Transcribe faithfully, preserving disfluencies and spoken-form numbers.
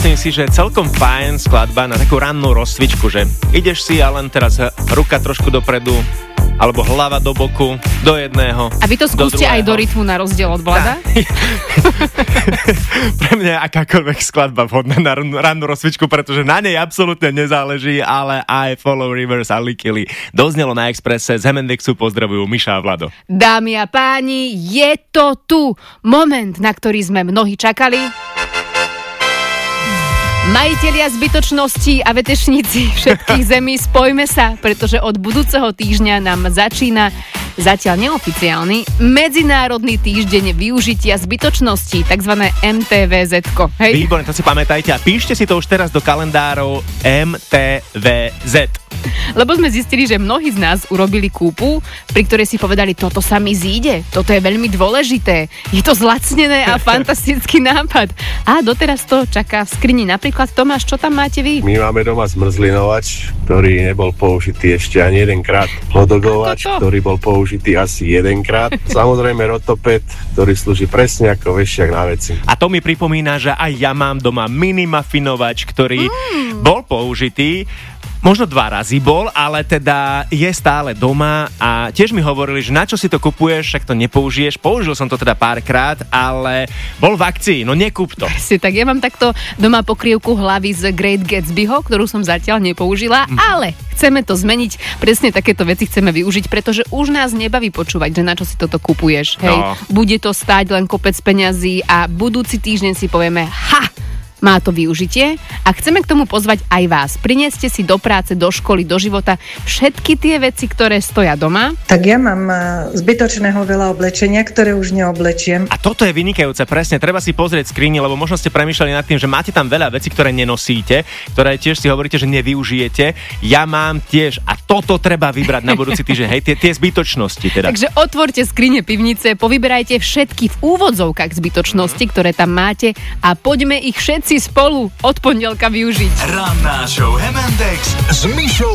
Myslím si, že celkom fajn skladba na takú rannú rozcvičku, že ideš si a len teraz ruka trošku dopredu, alebo hlava do boku, do jedného. A vy to skúste aj do rytmu na rozdiel od Vlada? Pre mňa je akákoľvek skladba vhodná na rannú rozcvičku, pretože na nej absolútne nezáleží, ale I Follow Rivers a Licky Lee doznelo na Expresse. Z Hemendexu pozdravujú Miša a Vlado. Dámy a páni, je to tu. Moment, na ktorý sme mnohí čakali. Majitelia zbytočností a vetešníci všetkých zemí, spojme sa, pretože od budúceho týždňa nám začína zatiaľ neoficiálny Medzinárodný týždeň využitia zbytočností, takzvané em té vé zetko. Hej? Výborné, to si pamätajte a píšte si to už teraz do kalendárov em té vé zet. Lebo sme zistili, že mnohí z nás urobili kúpu, pri ktorej si povedali, toto sa mi zíde, toto je veľmi dôležité, je to zlacnené a fantastický nápad. A doteraz to čaká v skrini. Napríklad, Tomáš, čo tam máte vy? My máme doma zmrzlinovač, ktorý nebol použitý ešte ani jedenkrát. Hodogovač, ktorý bol použitý asi jedenkrát. Samozrejme rotoped, ktorý slúži presne ako vešiak na veci. A to mi pripomína, že aj ja mám doma minimafinovač, ktorý mm. bol použitý. Možno dva razy bol, ale teda je stále doma a tiež mi hovorili, že na čo si to kupuješ, však to nepoužiješ. Použil som to teda párkrát, ale bol v akcii, no nekúp to. Si, tak ja mám takto doma pokrývku hlavy z Great Gatsbyho, ktorú som zatiaľ nepoužila, mm. ale chceme to zmeniť, presne takéto veci chceme využiť, pretože už nás nebaví počúvať, že na čo si toto kupuješ. Hej, no. Bude to stáť len kopec peňazí a budúci týždeň si povieme, ha! Má to využitie a chceme k tomu pozvať aj vás. Prineste si do práce, do školy, do života všetky tie veci, ktoré stoja doma. Tak ja mám zbytočného veľa oblečenia, ktoré už neoblečiem. A toto je vynikajúce, presne. Treba si pozrieť skrini, lebo možno ste premýšľali nad tým, že máte tam veľa vecí, ktoré nenosíte, ktoré tiež si hovoríte, že nevyužijete. Ja mám tiež a toto treba vybrať na budúci týždeň. Hej, tie, tie zbytočnosti teda. Takže otvorte skrine pivnice, povyberajte všetky v úvodzovkách zbytočnosti, ktoré tam máte a poďme ich všetci spolu od pondelka využiť. Ranná show Hemendex s Mišou